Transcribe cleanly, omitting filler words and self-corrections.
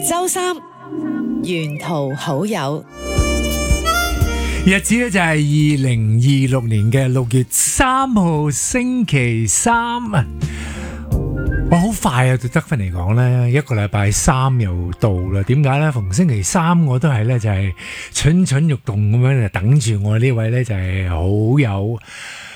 周三沿途好友， 日子咧就係2026年嘅6月3號星期三啊！哇，好快啊！對得分嚟講咧，一個禮拜三又到啦。點解咧？逢星期三我都係咧就係蠢蠢欲動咁樣就等住我呢位咧就係好友